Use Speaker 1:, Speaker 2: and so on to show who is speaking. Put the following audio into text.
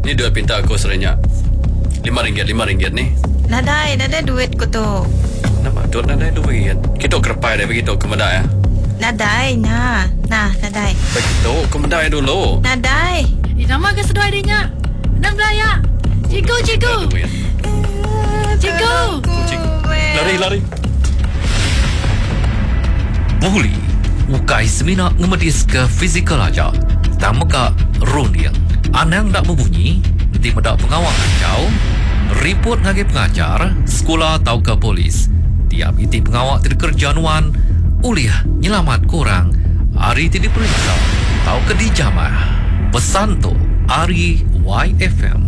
Speaker 1: Ni duit pinta aku serenyak RM5 ni.
Speaker 2: Nadai duit ko tu.
Speaker 1: Nama duit nadai duit. Kita kerepai dah begitu kemadai ya.
Speaker 2: Nadai nadai.
Speaker 1: Begitu kemadai dulu.
Speaker 2: Nadai.
Speaker 3: Nama ke sedua adiknya? Nang belaya. Cikgu.
Speaker 1: Duit.
Speaker 3: Cikgu.
Speaker 1: Lari.
Speaker 4: Buli ukai semina ngemedis ke fizikal aja. Tama ka roniang. Anang dak berbunyi, nanti medak pengawasan jauh. Report ngagi pengajar, sekolah atau ke polis. Tiap iti pengawak tidak kerjaan uliah nyelamat korang. Hari tidak periksa, tau ke dijamah. Pesan tu, Ari YFM.